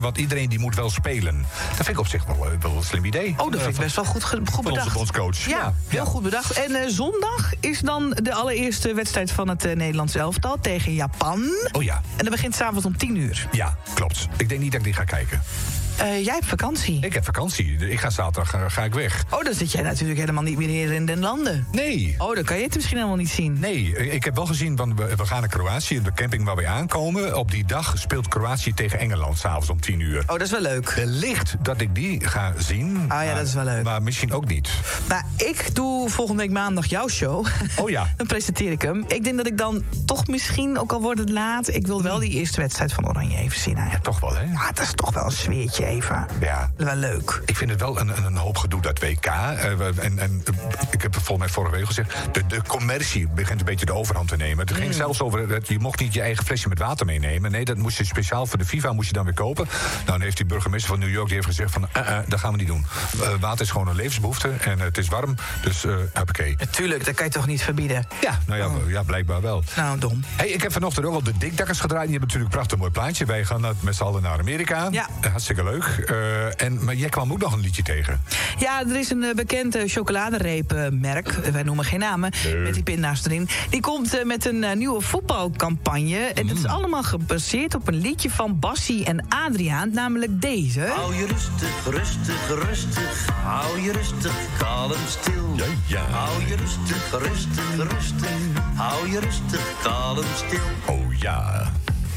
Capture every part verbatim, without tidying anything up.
Want iedereen die moet wel spelen. Dat vind ik op zich wel, wel een slim idee. Oh, dat vind ik best wel goed, goed van bedacht. onze bondscoach. Ja, Ja, heel ja. goed bedacht. En uh, zondag is dan de allereerste wedstrijd van het uh, Nederlands elftal tegen Japan. Oh ja. En dat begint s'avonds om tien uur. Ja, klopt. Ik denk niet dat ik die ga kijken. Uh, jij hebt vakantie. Ik heb vakantie. Ik ga zaterdag uh, ga ik weg. Oh, dan zit jij natuurlijk helemaal niet meer hier in den landen. Nee. Oh, dan kan je het misschien helemaal niet zien. Nee, ik heb wel gezien, want we, we gaan naar Kroatië. De camping waar we aankomen. Op die dag speelt Kroatië tegen Engeland s'avonds om tien uur. Oh, dat is wel leuk. Wellicht dat ik die ga zien. Oh ja, maar, dat is wel leuk. Maar misschien ook niet. Maar ik doe volgende week maandag jouw show. Oh ja. Dan presenteer ik hem. Ik denk dat ik dan toch misschien, ook al wordt het laat... ik wil wel die eerste wedstrijd van Oranje even zien. Ja, toch wel, hè? Ja, dat is toch wel een sfeertje even. Ja. Wel leuk. Ik vind het wel een, een hoop gedoe, dat W K. Uh, en, en ik heb het volgens mij vorige week gezegd... De, de commercie begint een beetje de overhand te nemen. Het ging mm. zelfs over dat je mocht niet je eigen flesje met water meenemen. Nee, dat moest je speciaal voor de FIFA moest je dan weer kopen. Nou, dan heeft die burgemeester van New York die heeft gezegd van... Uh, uh, dat gaan we niet doen. Uh, water is gewoon een levensbehoefte en uh, het is warm. Dus, uh, hoppakee. Natuurlijk, dat kan je toch niet verbieden? Ja, nou ja, oh. ja blijkbaar wel. Nou, dom. Hey, ik heb vanochtend ook al de dikdakkers gedraaid. Die hebben natuurlijk een prachtig mooi plaatje. Wij gaan met z'n allen naar Amerika. Ja. Hartstikke leuk. Uh, en, maar jij kwam ook nog een liedje tegen. Ja, er is een uh, bekend uh, chocoladereepmerk. Uh, wij noemen geen namen. Nee. Met die pinda's erin. Die komt uh, met een uh, nieuwe voetbalcampagne. En dat is allemaal gebaseerd op een liedje van Bassie en Adriaan. Namelijk deze. Hou je rustig, rustig, rustig. Hou je rustig, kalm stil. Ja, ja. Hou je rustig, rustig, rustig. Hou je rustig, kalm stil. Oh ja.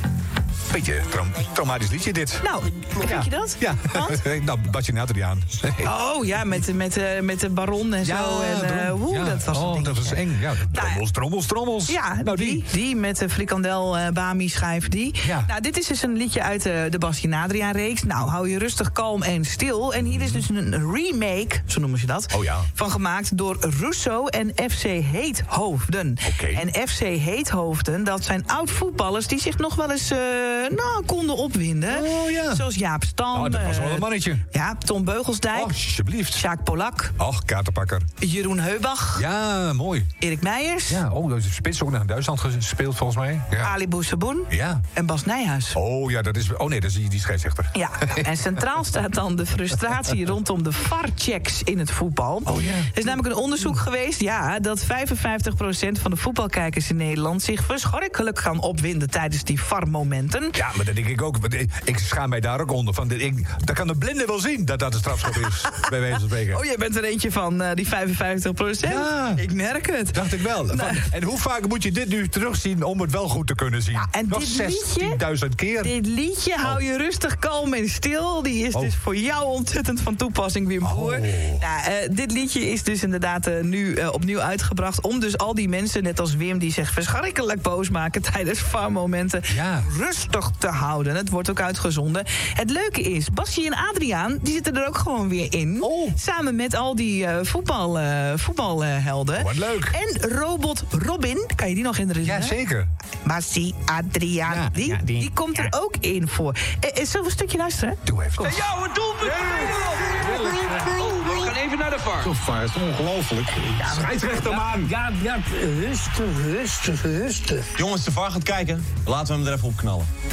Beetje traum traumatisch liedje dit. Nou, vind ja. je dat? Ja, nou, Basje en Adriaan. Oh ja, met, met, uh, met de baron en ja, zo. En, uh, hoe, ja. dat was oh, dat was eng. Ja, trommels, trommels, trommels. Ja, nou, die, die. die met de frikandel uh, Bami schijf, die. Ja. Nou, dit is dus een liedje uit uh, de Basje en Adriaan reeks. Nou, hou je rustig, kalm en stil. En hier is dus een remake, zo noemen ze dat. Oh ja. Van gemaakt door Russo en F C Heethoofden. Okay. En F C Heethoofden, dat zijn oud-voetballers die zich nog wel eens uh, nou, konden opwinden. Oh ja. Zoals Jaap Stam. Oh, dat was wel een mannetje. Ja, Tom Beugelsdijk. Oh, alsjeblieft. Sjaak Polak. Och, kaartenpakker. Jeroen Heubach. Ja, mooi. Erik Meijers. Ja, oh, dat is spits ook naar Duitsland gespeeld volgens mij. Ja. Ali Boussaboen. Ja. En Bas Nijhuis. Oh ja, dat is... Oh nee, dat is die, die scheidsrechter. Ja, en centraal staat dan de frustratie rondom de V A R-checks in het voetbal. Oh ja. Er is namelijk een onderzoek geweest, ja, dat vijfenvijftig procent van de voetbalkijkers in Nederland zich verschrikkelijk gaan opwinden tijdens die V A R-momenten. Ja, maar dat denk ik ook. Ik schaam mij daar ook onder. Van, ik, dat kan de blinde wel zien dat dat een strafschop is, bij wijze van spreken. Oh, jij bent er eentje van uh, die vijfenvijftig procent? Ja. Ik merk het. Dacht ik wel. Nou. Van, en hoe vaak moet je dit nu terugzien om het wel goed te kunnen zien? Ja, en nog dit liedje, zestienduizend keer. Dit liedje, oh. hou je rustig, kalm en stil. Die is oh. dus voor jou ontzettend van toepassing, Wim Boer. Oh. Nou, uh, dit liedje is dus inderdaad uh, nu uh, opnieuw uitgebracht. Om dus al die mensen, net als Wim, die zich verschrikkelijk boos maken tijdens V A R-momenten, ja. rustig te houden. Het wordt ook uitgezonden. Het leuke is, Bassie en Adriaan, die zitten er ook gewoon weer in. Oh. Samen met al die uh, voetbal, uh, voetbalhelden. Oh, wat leuk. En Robot Robin, kan je die nog herinneren? Ja, zeker. Bassie, Adriaan, ja, die, ja, die, die komt ja. er ook in voor. Uh, zullen we een stukje luisteren? Doe even. Kom. En jou, het doelpunt! We gaan even naar de V A R. De V A R is ongelooflijk. Ja, scheidsrechter, man. Ja, ja, rustig, rustig, rustig. Jongens, de V A R gaat kijken. Laten we hem er even op knallen.